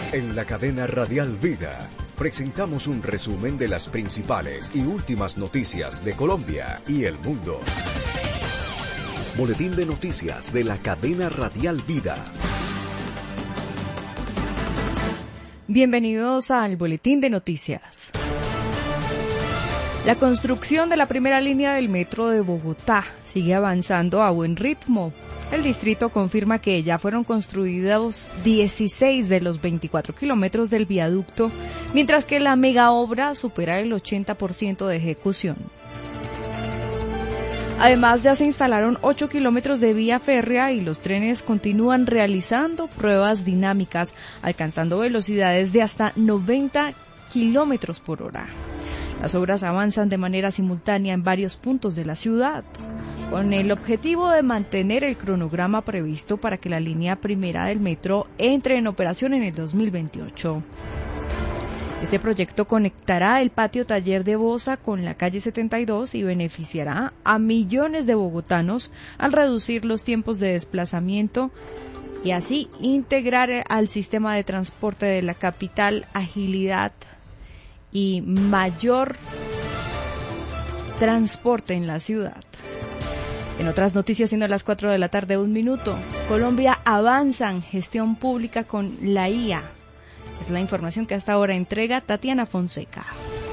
En la cadena Radial Vida presentamos un resumen de las principales y últimas noticias de Colombia y el mundo. Boletín de noticias de la cadena Radial Vida. Bienvenidos al Boletín de Noticias. La construcción de la primera línea del metro de Bogotá sigue avanzando a buen ritmo. El distrito confirma que ya fueron construidos 16 de los 24 kilómetros del viaducto, mientras que la megaobra supera el 80% de ejecución. Además, ya se instalaron 8 kilómetros de vía férrea y los trenes continúan realizando pruebas dinámicas, alcanzando velocidades de hasta 90 kilómetros por hora. Las obras avanzan de manera simultánea en varios puntos de la ciudad, con el objetivo de mantener el cronograma previsto para que la línea primera del metro entre en operación en el 2028. Este proyecto conectará el patio taller de Bosa con la calle 72 y beneficiará a millones de bogotanos al reducir los tiempos de desplazamiento y así integrar al sistema de transporte de la capital agilidad y mayor transporte en la ciudad. En otras noticias, siendo las 4 de la tarde, 1 minuto, Colombia avanza en gestión pública con la IA. Es la información que hasta ahora entrega Tatiana Fonseca.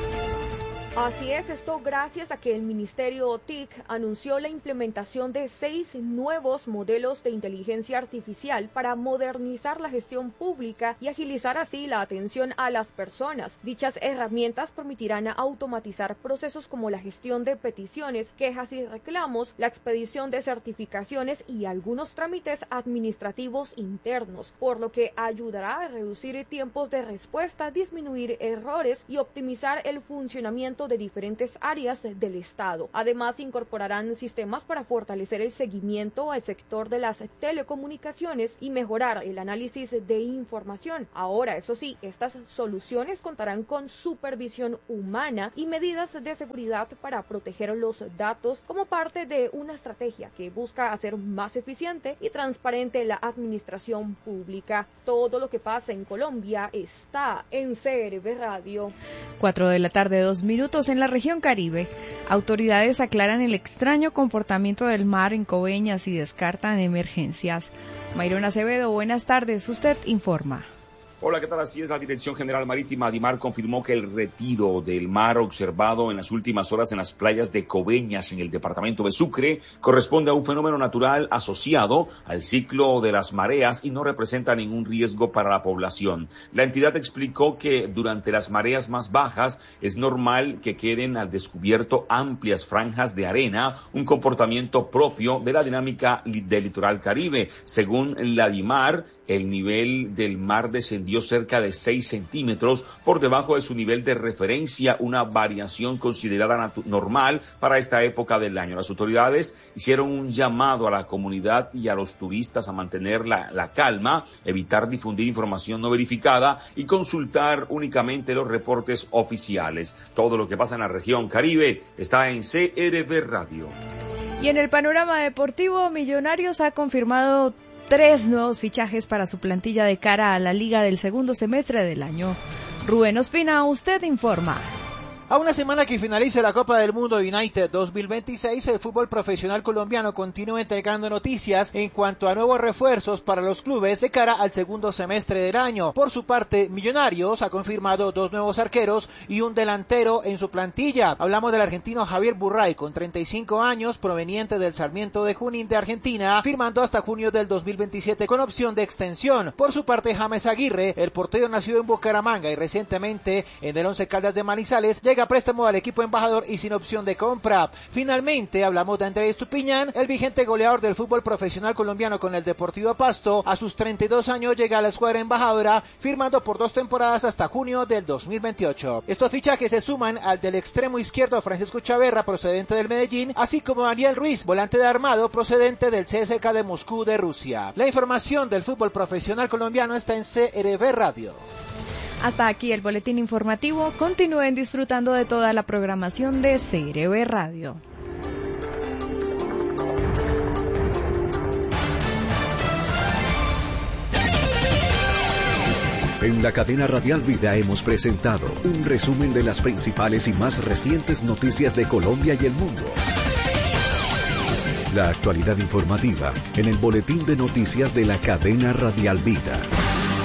Así es, esto gracias a que el Ministerio TIC anunció la implementación de 6 nuevos modelos de inteligencia artificial para modernizar la gestión pública y agilizar así la atención a las personas. Dichas herramientas permitirán automatizar procesos como la gestión de peticiones, quejas y reclamos, la expedición de certificaciones y algunos trámites administrativos internos, por lo que ayudará a reducir tiempos de respuesta, disminuir errores y optimizar el funcionamiento de diferentes áreas del Estado. Además, incorporarán sistemas para fortalecer el seguimiento al sector de las telecomunicaciones y mejorar el análisis de información. Ahora, eso sí, estas soluciones contarán con supervisión humana y medidas de seguridad para proteger los datos como parte de una estrategia que busca hacer más eficiente y transparente la administración pública. Todo lo que pasa en Colombia está en CRB Radio. 4 de la tarde, 2 minutos. En la región Caribe, autoridades aclaran el extraño comportamiento del mar en Coveñas y descartan emergencias. Mayron Acevedo, buenas tardes, usted informa. Hola, ¿qué tal? Así es, la Dirección General Marítima DIMAR confirmó que el retiro del mar observado en las últimas horas en las playas de Coveñas, en el departamento de Sucre, corresponde a un fenómeno natural asociado al ciclo de las mareas y no representa ningún riesgo para la población. La entidad explicó que durante las mareas más bajas es normal que queden al descubierto amplias franjas de arena, un comportamiento propio de la dinámica del litoral Caribe. Según la DIMAR, el nivel del mar descendió cerca de 6 centímetros por debajo de su nivel de referencia, una variación considerada normal para esta época del año. Las autoridades hicieron un llamado a la comunidad y a los turistas a mantener la calma, evitar difundir información no verificada y consultar únicamente los reportes oficiales. Todo lo que pasa en la región Caribe está en CRB Radio. Y en el panorama deportivo, Millonarios ha confirmado 3 nuevos fichajes para su plantilla de cara a la liga del segundo semestre del año. Rubén Ospina, usted informa. A una semana que finalice la Copa del Mundo United 2026, el fútbol profesional colombiano continúa entregando noticias en cuanto a nuevos refuerzos para los clubes de cara al segundo semestre del año. Por su parte, Millonarios ha confirmado 2 nuevos arqueros y un delantero en su plantilla. Hablamos del argentino Javier Burray, con 35 años, proveniente del Sarmiento de Junín de Argentina, firmando hasta junio del 2027 con opción de extensión. Por su parte, James Aguirre, el portero nacido en Bucaramanga y recientemente en el Once Caldas de Manizales, llega a préstamo al equipo embajador y sin opción de compra. Finalmente, hablamos de Andrés Estupiñán, el vigente goleador del fútbol profesional colombiano con el Deportivo Pasto. A sus 32 años llega a la escuadra embajadora, firmando por 2 temporadas hasta junio del 2028. Estos fichajes se suman al del extremo izquierdo Francisco Chaverra, procedente del Medellín, así como Daniel Ruiz, volante de armado, procedente del CSKA de Moscú de Rusia. La información del fútbol profesional colombiano está en CRB Radio. Hasta aquí el boletín informativo. Continúen disfrutando de toda la programación de CRB Radio. En la cadena Radial Vida hemos presentado un resumen de las principales y más recientes noticias de Colombia y el mundo. La actualidad informativa en el boletín de noticias de la cadena Radial Vida.